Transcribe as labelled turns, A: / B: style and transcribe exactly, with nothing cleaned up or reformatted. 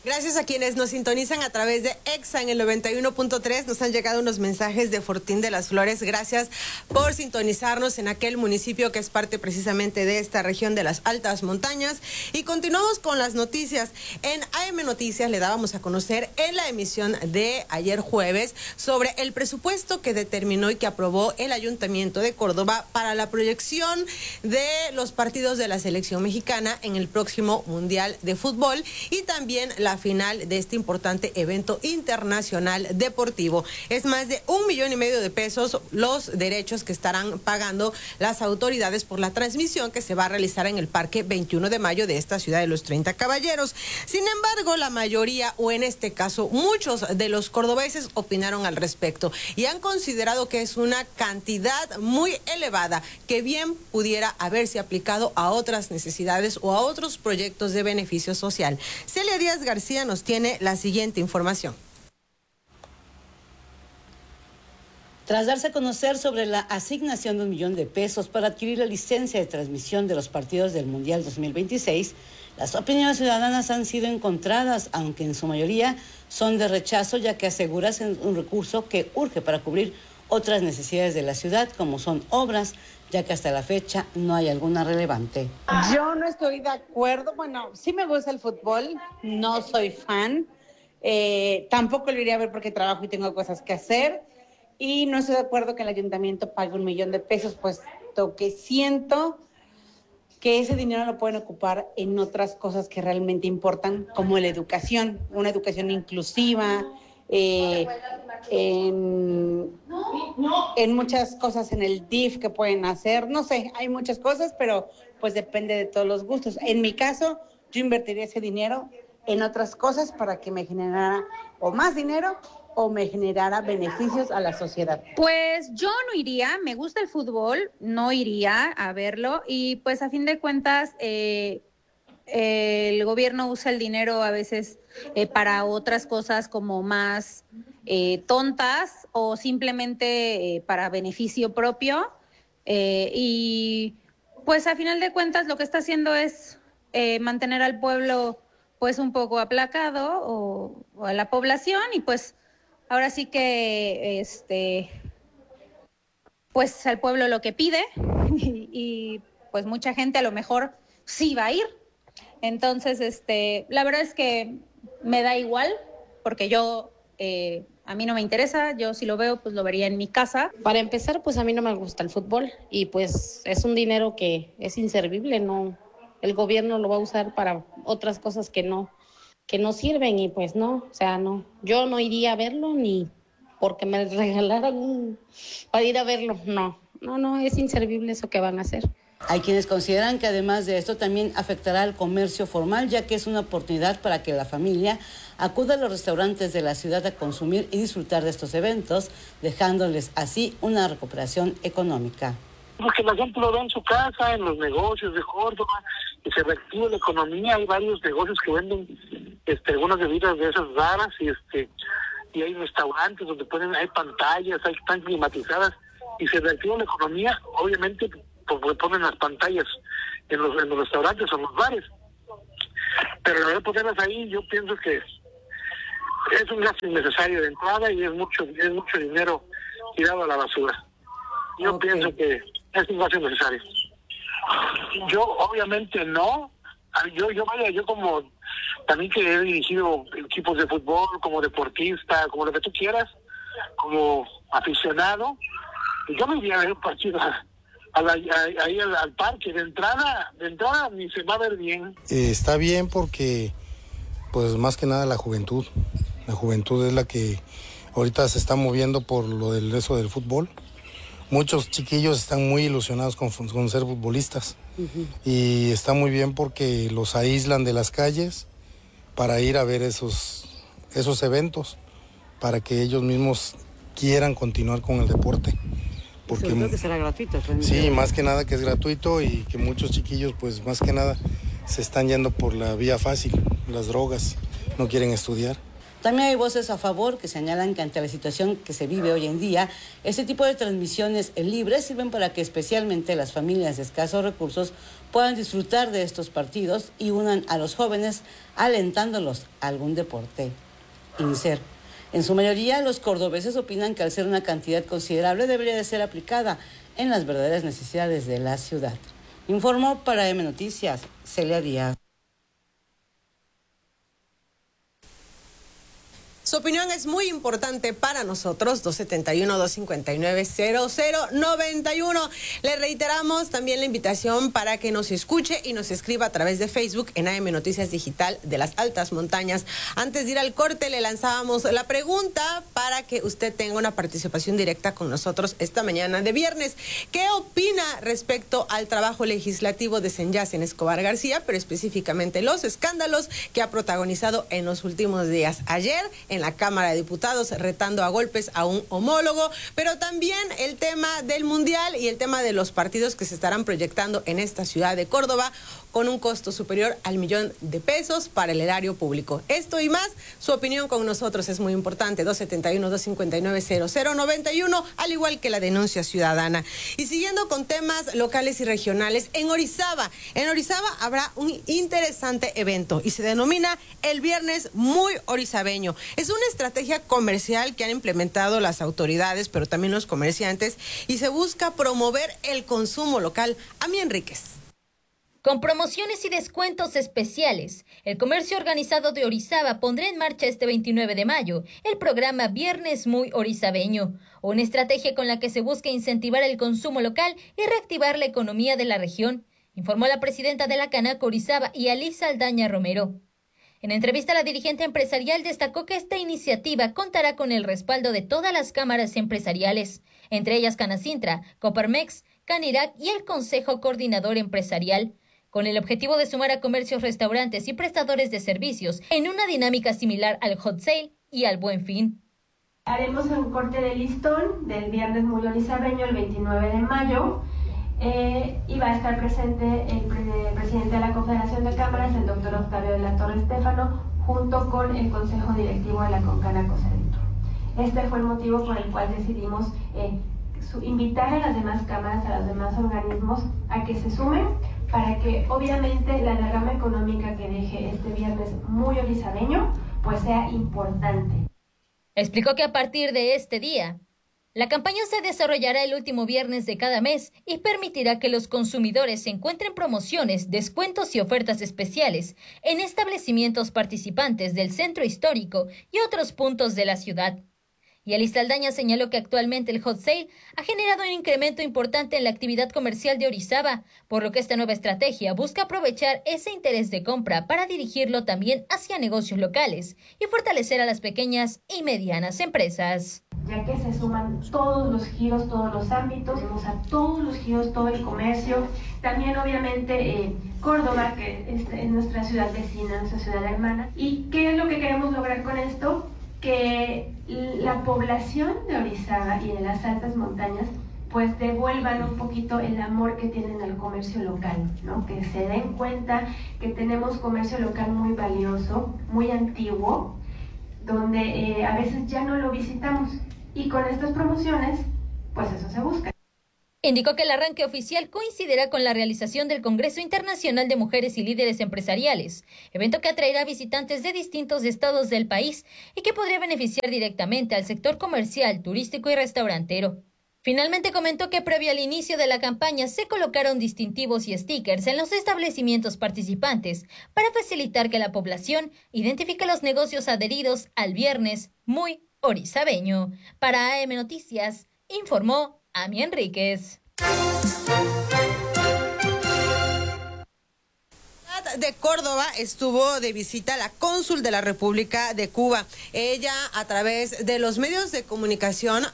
A: Gracias a quienes nos sintonizan a través de EXA en el noventa y uno punto tres. Nos han llegado unos mensajes de Fortín de las Flores. Gracias por sintonizarnos en aquel municipio que es parte precisamente de esta región de las altas montañas. Y continuamos con las noticias. En A M Noticias le dábamos a conocer en la emisión de ayer jueves sobre el presupuesto que determinó y que aprobó el Ayuntamiento de Córdoba para la proyección de los partidos de la selección mexicana en el próximo Mundial de Fútbol y también la final de este importante evento internacional deportivo. Es más de un millón y medio de pesos los derechos que estarán pagando las autoridades por la transmisión que se va a realizar en el Parque veintiuno de mayo de esta ciudad de los treinta Caballeros. Sin embargo, la mayoría, o en este caso muchos de los cordobeses, opinaron al respecto y han considerado que es una cantidad muy elevada que bien pudiera haberse aplicado a otras necesidades o a otros proyectos de beneficio social. Celia Díaz García nos tiene la siguiente información.
B: Tras darse a conocer sobre la asignación de un millón de pesos para adquirir la licencia de transmisión de los partidos del Mundial dos mil veintiséis, las opiniones ciudadanas han sido encontradas, aunque en su mayoría son de rechazo, ya que aseguran un recurso que urge para cubrir otras necesidades de la ciudad, como son obras, ya que hasta la fecha no hay alguna relevante.
C: Yo no estoy de acuerdo, bueno, sí me gusta el fútbol, no soy fan, eh, tampoco lo iría a ver porque trabajo y tengo cosas que hacer, y no estoy de acuerdo que el ayuntamiento pague un millón de pesos, puesto que siento que ese dinero lo pueden ocupar en otras cosas que realmente importan, como la educación, una educación inclusiva, eh, en, en muchas cosas en el D I F que pueden hacer, no sé, hay muchas cosas, pero pues depende de todos los gustos. En mi caso, yo invertiría ese dinero en otras cosas para que me generara o más dinero o me generara beneficios a la sociedad.
D: Pues yo no iría, me gusta el fútbol, no iría a verlo y pues a fin de cuentas eh, eh, el gobierno usa el dinero a veces eh, para otras cosas como más eh, tontas o simplemente eh, para beneficio propio eh, y pues a final de cuentas lo que está haciendo es eh, mantener al pueblo pues un poco aplacado o, o a la población y pues ahora sí que este pues al pueblo lo que pide y, y pues mucha gente a lo mejor sí va a ir. Entonces, este, la verdad es que me da igual, porque yo, eh, a mí no me interesa, yo si lo veo, pues lo vería en mi casa.
E: Para empezar, pues a mí no me gusta el fútbol y pues es un dinero que es inservible, no, el gobierno lo va a usar para otras cosas que no, que no sirven y pues no, o sea, no, yo no iría a verlo ni porque me regalaran un, para ir a verlo, no, no, no, es inservible eso que van a hacer.
B: Hay quienes consideran que además de esto también afectará al comercio formal, ya que es una oportunidad para que la familia acuda a los restaurantes de la ciudad a consumir y disfrutar de estos eventos, dejándoles así una recuperación económica.
F: Porque la gente lo ve en su casa, en los negocios de Córdoba, y se reactiva la economía. Hay varios negocios que venden este, algunas bebidas de esas raras y este y hay restaurantes donde ponen, hay pantallas, hay están climatizadas y se reactiva la economía, obviamente porque ponen las pantallas en los, en los restaurantes o en los bares. Pero al ponerlas ahí, yo pienso que es un gasto innecesario de entrada y es mucho, es mucho dinero tirado a la basura. Yo okay. pienso que es un gasto innecesario. Yo obviamente no. Yo, yo vaya, yo como también que he dirigido equipos de fútbol, como deportista, como lo que tú quieras, como aficionado, yo me iría a ver un partido a la, a, ahí al, al parque. De entrada, de entrada ni se va a ver bien.
G: Eh, está bien porque, pues más que nada la juventud. La juventud es la que ahorita se está moviendo por lo del eso del fútbol. Muchos chiquillos están muy ilusionados con, con ser futbolistas. Uh-huh. Y está muy bien porque los aíslan de las calles para ir a ver esos, esos eventos, para que ellos mismos quieran continuar con el deporte.
B: Porque creo que será gratuito.
G: Sí, más que nada que es gratuito y que muchos chiquillos pues más que nada se están yendo por la vía fácil, las drogas, no quieren estudiar.
B: También hay voces a favor que señalan que ante la situación que se vive hoy en día, este tipo de transmisiones libres sirven para que especialmente las familias de escasos recursos puedan disfrutar de estos partidos y unan a los jóvenes alentándolos a algún deporte. INSER. En su mayoría, los cordobeses opinan que al ser una cantidad considerable debería de ser aplicada en las verdaderas necesidades de la ciudad. Informó para M Noticias, Celia Díaz.
A: Su opinión es muy importante para nosotros, dos siete uno, dos cinco nueve, cero cero nueve uno. Le reiteramos también la invitación para que nos escuche y nos escriba a través de Facebook en A M Noticias Digital de las Altas Montañas. Antes de ir al corte, le lanzábamos la pregunta para que usted tenga una participación directa con nosotros esta mañana de viernes. ¿Qué opina respecto al trabajo legislativo de Senyacen Escobar García, pero específicamente los escándalos que ha protagonizado en los últimos días? Ayer, en la Cámara de Diputados, retando a golpes a un homólogo, pero también el tema del Mundial y el tema de los partidos que se estarán proyectando en esta ciudad de Córdoba con un costo superior al millón de pesos para el erario público. Esto y más, su opinión con nosotros es muy importante, dos siete uno, dos cinco nueve, cero cero nueve uno, al igual que la denuncia ciudadana. Y siguiendo con temas locales y regionales, en Orizaba, en Orizaba habrá un interesante evento y se denomina el Viernes Muy Orizabeño. Es una estrategia comercial que han implementado las autoridades, pero también los comerciantes, y se busca promover el consumo local. Ami Enríquez.
H: Con promociones y descuentos especiales, el comercio organizado de Orizaba pondrá en marcha este veintinueve de mayo el programa Viernes Muy Orizabeño, una estrategia con la que se busca incentivar el consumo local y reactivar la economía de la región, informó la presidenta de la Canaco Orizaba, Yalisa Aldaña Romero. En entrevista, la dirigente empresarial destacó que esta iniciativa contará con el respaldo de todas las cámaras empresariales, entre ellas Canacintra, Coparmex, Canirac y el Consejo Coordinador Empresarial, con el objetivo de sumar a comercios, restaurantes y prestadores de servicios en una dinámica similar al Hot Sale y al Buen Fin.
I: Haremos un corte de listón del Viernes Muy Orizabeño el veintinueve de mayo. Eh, y va a estar presente el pre presidente de la Confederación de Cámaras, el doctor Octavio de la Torre Estéfano, junto con el Consejo Directivo de la Concanaco Centro. Este fue el motivo por el cual decidimos eh, su, invitar a las demás cámaras, a los demás organismos, a que se sumen, para que obviamente la derrama económica que deje este Viernes Muy Orizabeño pues sea importante.
H: Explicó que a partir de este día, la campaña se desarrollará el último viernes de cada mes y permitirá que los consumidores encuentren promociones, descuentos y ofertas especiales en establecimientos participantes del centro histórico y otros puntos de la ciudad. Y Yalisa Aldaña señaló que actualmente el Hot Sale ha generado un incremento importante en la actividad comercial de Orizaba, por lo que esta nueva estrategia busca aprovechar ese interés de compra para dirigirlo también hacia negocios locales y fortalecer a las pequeñas y medianas empresas.
I: Ya que se suman todos los giros, todos los ámbitos, vamos a todos los giros, todo el comercio, también obviamente eh, Córdoba, que es, es nuestra ciudad vecina, nuestra ciudad hermana. ¿Y qué es lo que queremos lograr con esto? Que la población de Orizaba y de las altas montañas pues devuelvan un poquito el amor que tienen al comercio local, ¿no? Que se den cuenta que tenemos comercio local muy valioso, muy antiguo, donde eh, a veces ya no lo visitamos, y con estas promociones pues eso se busca.
H: Indicó que el arranque oficial coincidirá con la realización del Congreso Internacional de Mujeres y Líderes Empresariales, evento que atraerá visitantes de distintos estados del país y que podría beneficiar directamente al sector comercial, turístico y restaurantero. Finalmente comentó que previo al inicio de la campaña se colocaron distintivos y stickers en los establecimientos participantes para facilitar que la población identifique los negocios adheridos al Viernes Muy Orizabeño. Para A M Noticias, informó Ami Enríquez.
A: De Córdoba estuvo de visita la cónsul de la República de Cuba. Ella, a través de los medios de comunicación,